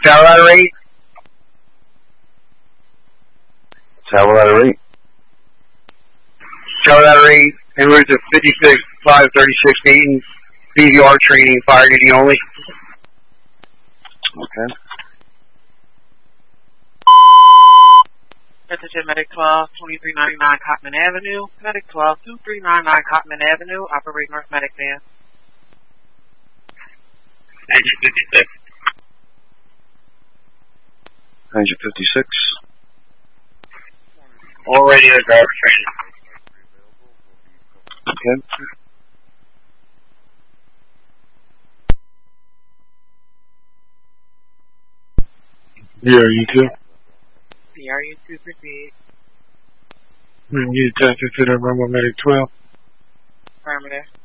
Tower Ladder 8. Tower Ladder 8. Tower Ladder 8, en route to 56, 536 Dayton. BVR training, fire duty only. Okay. Attention Medic 12, 2399 Cotman Avenue. Medic 12, 2399 Cotman Avenue. Operate North Medic van. Engine 56. Engine 56. Already in driver training. Okay. BRU2. BRU2 proceed. You attached to the Rumble Medic 12. Affirmative.